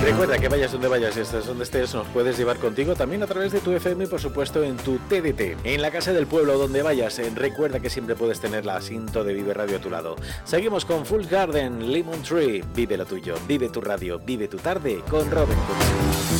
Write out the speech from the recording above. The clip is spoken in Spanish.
Recuerda que vayas donde vayas y estés donde estés, nos puedes llevar contigo también a través de tu FM y por supuesto en tu TDT. En la casa del pueblo, donde vayas, recuerda que siempre puedes tener la asiento de Vive Radio a tu lado. Seguimos con Full Garden, Lemon Tree. Vive lo tuyo, vive tu radio, vive tu tarde con Robin Cooks.